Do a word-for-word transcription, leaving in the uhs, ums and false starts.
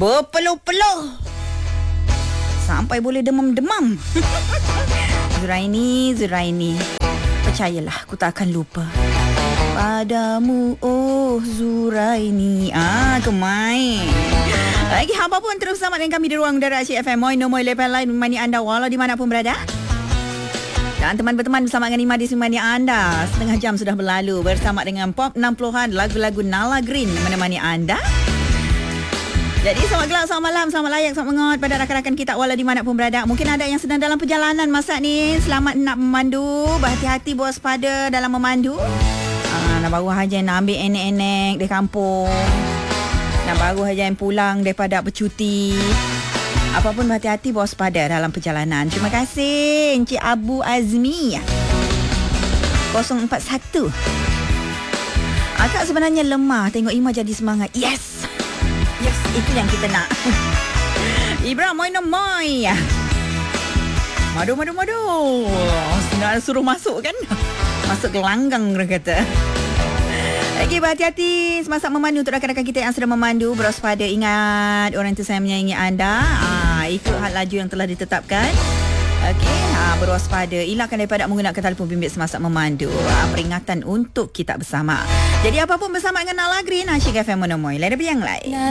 berpeluh-peluh sampai boleh demam-demam. Zuraini, Zuraini, percayalah, aku tak akan lupa padamu, oh Zuraini. Ah, kemai. Lagi hamba pun terus bersama dengan kami di ruang udara Cik F M. Moi nomor lepas lain menemani anda walau di mana pun berada. Dan teman berteman bersama dengan Ima di semani anda. Setengah jam sudah berlalu bersama dengan Pop enam puluhan, lagu-lagu Nala Green menemani anda. Jadi selamat gelap, selamat malam, selamat layak, selamat mengot pada rakan-rakan kita walau di mana pun berada. Mungkin ada yang sedang dalam perjalanan masa ni. Selamat nak memandu, berhati-hati, berwaspada dalam memandu. Ah, nak baru saja nak ambil enek-enek di kampung. Nak baru saja yang pulang daripada bercuti. Apapun berhati-hati, berwaspada dalam perjalanan. Terima kasih Encik Abu Azmi kosong empat satu. Akak sebenarnya lemah, tengok Ima jadi semangat. Yes, yes, itu yang kita nak. Ibra, moi no moi. Madu, madu, madu. Nak suruh masuk kan? Masuk gelanggang, orang kata. Okey, berhati-hati semasa memandu untuk rakan-rakan kita yang sedang memandu. Berwaspada, ingat orang itu saya menyayangi anda. Ah, ikut had laju yang telah ditetapkan. Okey, ah, berwaspada, elakkan daripada menggunakan telefon bimbit semasa memandu. Ah, peringatan untuk kita bersama. Jadi apapun bersama dengan Nala Green, Cik F M menemui. Lain daripada yang lain.